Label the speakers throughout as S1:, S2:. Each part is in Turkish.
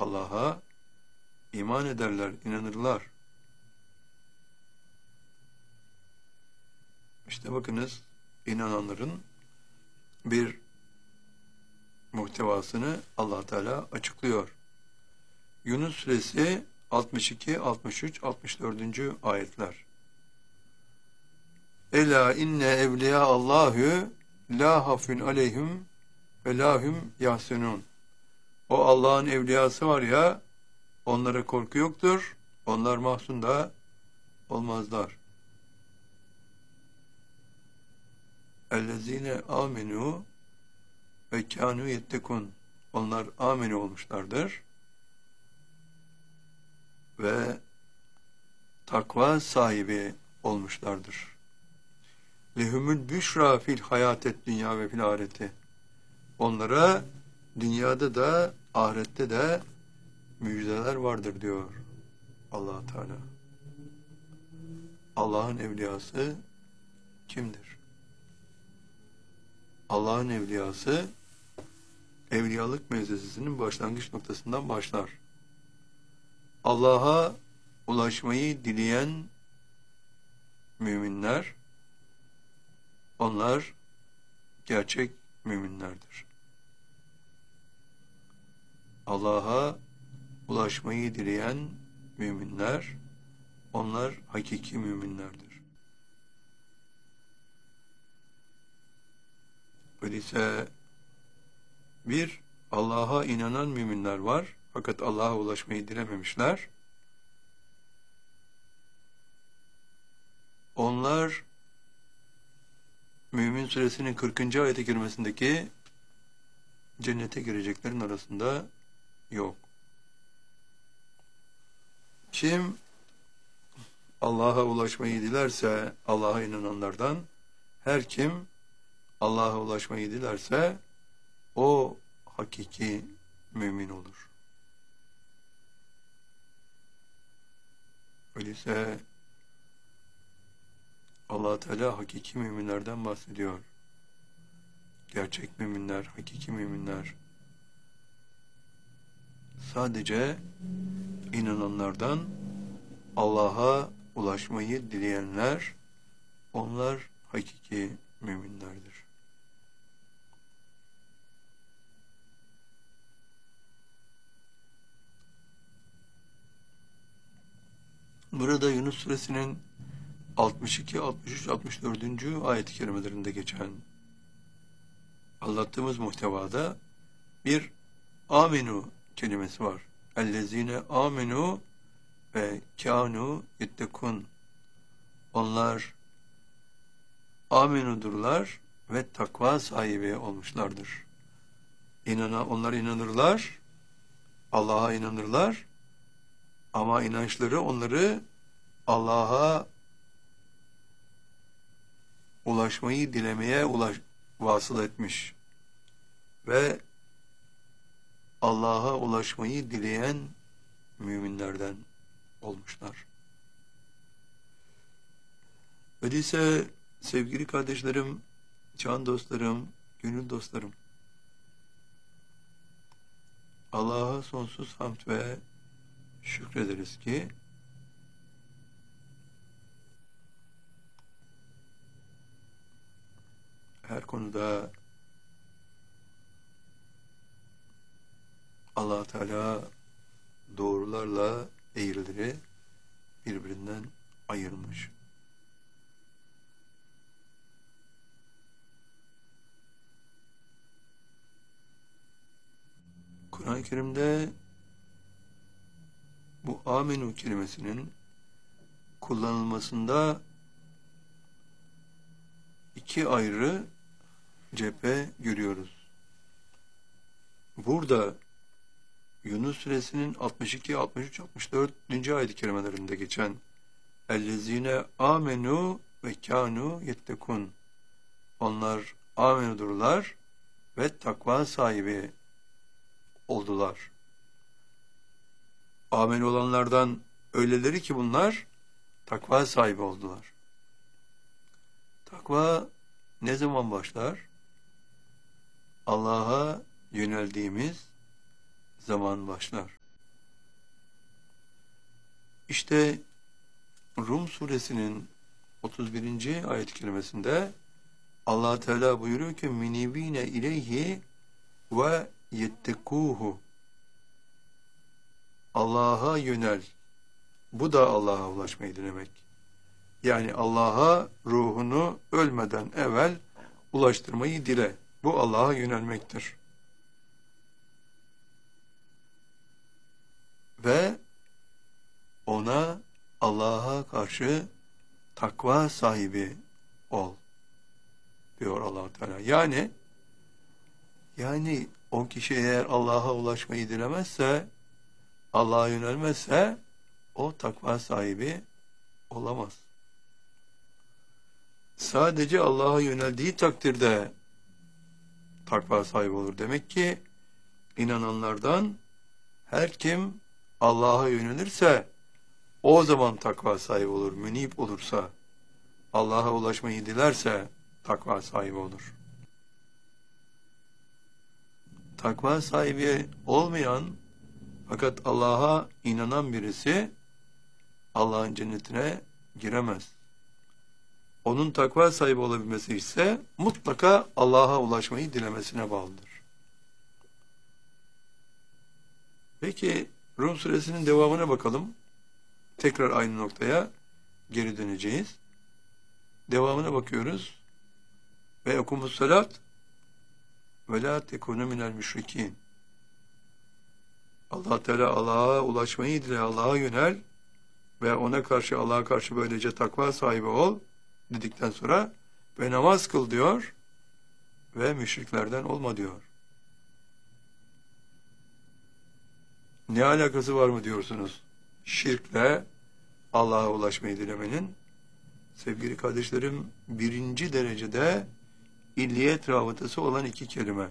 S1: Allah'a iman ederler, inanırlar. İşte bakınız, inananların bir muhtevasını Allah Teala açıklıyor. Yunus suresi 62, 63, 64. ayetler. Ela inne evliya Allahü la hafun aleyhim ve lahum yahsunun. O Allah'ın evliyası var ya, onlara korku yoktur, onlar mahzun da olmazlar. Ellezine amenu ve kânû yettekûn. Onlar ameni olmuşlardır ve takva sahibi olmuşlardır. Lehumul büşra fil hayatet dünya ve fil ahireti. Onlara dünyada da ahirette de müjdeler vardır diyor Allah Teala. Allah'ın evliyası kimdir? Allah'ın evliyası evliyalık mevzesinin başlangıç noktasından başlar. Allah'a ulaşmayı dileyen müminler, onlar gerçek müminlerdir. Allah'a ulaşmayı dileyen müminler, onlar hakiki müminlerdir. Öyleyse bir Allah'a inanan müminler var, fakat Allah'a ulaşmayı dilememişler. Onlar Mümin Suresinin 40. ayet-i kerimesindeki cennete gireceklerin arasında yok. Kim Allah'a ulaşmayı dilerse Allah'a inananlardan, her kim Allah'a ulaşmayı dilerse o hakiki mümin olur. Öyleyse Allah Teala hakiki müminlerden bahsediyor. Gerçek müminler, hakiki müminler sadece inananlardan, Allah'a ulaşmayı dileyenler, onlar hakiki müminlerdir. Burada Yunus suresinin 62, 63, 64. ayet-i kerimelerinde geçen anlattığımız muhtevada bir aminu kelimesi var. Ellezine aminu ve kânû yettekûn. Onlar aminudurlar ve takva sahibi olmuşlardır. Onlar inanırlar, Allah'a inanırlar, ama inançları onları Allah'a ulaşmayı dilemeye vasıl etmiş ve Allah'a ulaşmayı dileyen müminlerden olmuşlar. Öyleyse sevgili kardeşlerim, can dostlarım, gönül dostlarım, Allah'a sonsuz hamd ve şükrederiz ki her konuda Allah Teala doğrularla eğrileri birbirinden ayırmış. Kur'an-ı Kerim'de bu aminu kelimesinin kullanılmasında iki ayrı cephe görüyoruz. Burada Yunus suresinin 62, 63, 64. ayet-i kerimelerinde geçen ellezine amenu ve kânû yettekûn. Onlar amenudurlar ve takva sahibi oldular. Amen olanlardan öyleleri ki bunlar takva sahibi oldular. Takva ne zaman başlar? Allah'a yöneldiğimiz zaman başlar. İşte Rum suresinin 31. ayet-i kerimesinde Allah Teala buyuruyor ki minibine ileyhi ve yettekuhu. Allah'a yönel. Bu da Allah'a ulaşmayı demek. Yani Allah'a ruhunu ölmeden evvel ulaştırmayı dile. Bu Allah'a yönelmektir. Ve ona, Allah'a karşı takva sahibi ol diyor Allah Teala. Yani o kişi eğer Allah'a ulaşmayı dilemezse, Allah'a yönelmezse o takva sahibi olamaz. Sadece Allah'a yöneldiği takdirde takva sahibi olur. Demek ki inananlardan her kim Allah'a yönelirse o zaman takva sahibi olur. Münib olursa, Allah'a ulaşmayı dilerse takva sahibi olur. Takva sahibi olmayan fakat Allah'a inanan birisi Allah'ın cennetine giremez. Onun takva sahibi olabilmesi ise mutlaka Allah'a ulaşmayı dilemesine bağlıdır. Peki Rum suresinin devamına bakalım. Tekrar aynı noktaya geri döneceğiz. Devamına bakıyoruz. Ve ekumus salat ve la tekunu minel müşrikin. Allah Teala Allah'a ulaşmayı dile, Allah'a yönel ve ona karşı, Allah'a karşı böylece takva sahibi ol dedikten sonra ve namaz kıl diyor ve müşriklerden olma diyor. Ne alakası var mı diyorsunuz? Şirkle Allah'a ulaşmayı dilemenin. Sevgili kardeşlerim, 1. derecede illiyet rabıtası olan 2 kelime.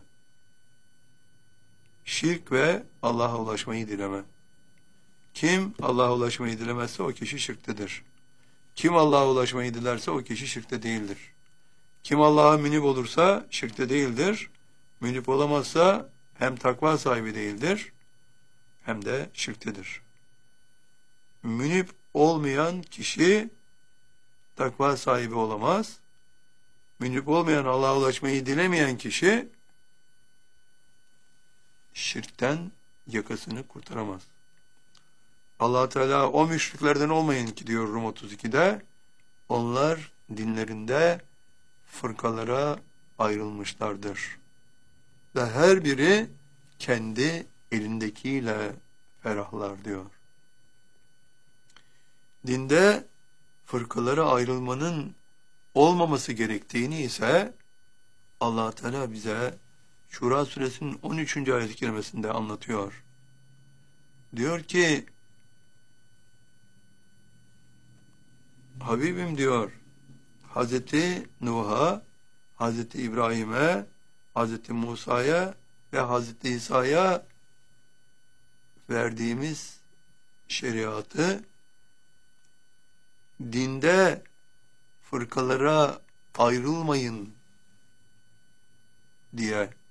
S1: Şirk ve Allah'a ulaşmayı dileme. Kim Allah'a ulaşmayı dilemezse o kişi şirktedir. Kim Allah'a ulaşmayı dilerse o kişi şirkte değildir. Kim Allah'a münib olursa şirkte değildir. Münib olamazsa hem takva sahibi değildir hem de şirktedir. Münib olmayan kişi takva sahibi olamaz. Münib olmayan, Allah'a ulaşmayı dilemeyen kişi şirkten yakasını kurtaramaz. Allah Teala o müşriklerden olmayın ki diyor Rum 32'de, onlar dinlerinde fırkalara ayrılmışlardır. Ve her biri kendi elindekiyle ferahlar diyor. Dinde fırkalara ayrılmanın olmaması gerektiğini ise Allah Teala bize Şura suresinin 13. ayet-i kerimesinde anlatıyor. Diyor ki, Habibim diyor, Hazreti Nuh'a, Hazreti İbrahim'e, Hazreti Musa'ya ve Hazreti İsa'ya verdiğimiz şeriatı dinde fırkalara ayrılmayın diye